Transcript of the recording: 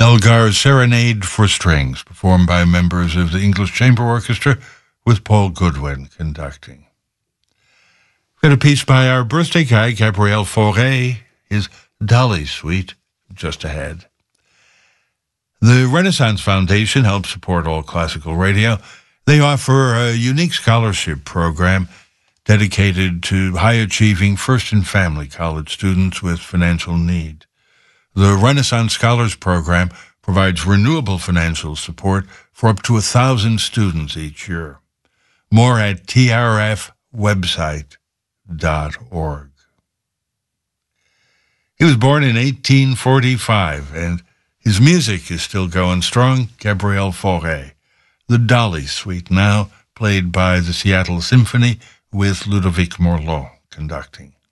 Elgar's Serenade for Strings, performed by members of the English Chamber Orchestra with Paul Goodwin conducting. We've got a piece by our birthday guy, Gabriel Fauré, his Dolly Suite, just ahead. The Renaissance Foundation helps support all classical radio. They offer a unique scholarship program dedicated to high-achieving first and family college students with financial need. The Renaissance Scholars Program provides renewable financial support for up to 1,000 students each year. More at trfwebsite.org. He was born in 1845, and his music is still going strong. Gabriel Fauré, the Dolly Suite, now played by the Seattle Symphony with Ludovic Morlot conducting.